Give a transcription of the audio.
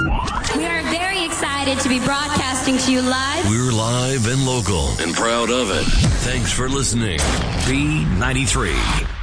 We are very excited to be broadcasting to you live. We're live and local and proud of it. Thanks for listening. B93.